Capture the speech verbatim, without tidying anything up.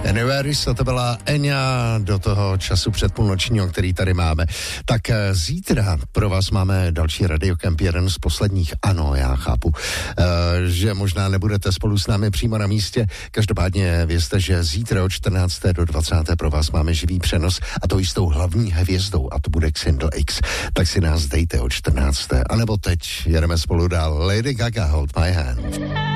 Anywheres, to byla Enya do toho času předpůlnočního, který tady máme. Tak zítra pro vás máme další Radiokemp, jeden z posledních. Ano, já chápu, že možná nebudete spolu s námi přímo na místě. Každopádně vězte, že zítra od čtrnácté do dvacáté pro vás máme živý přenos a to i s tou hlavní hvězdou a to bude Xindl X. Tak si nás dejte od čtrnácté. A nebo teď jedeme spolu dál. Lady Gaga, Hold My Hand.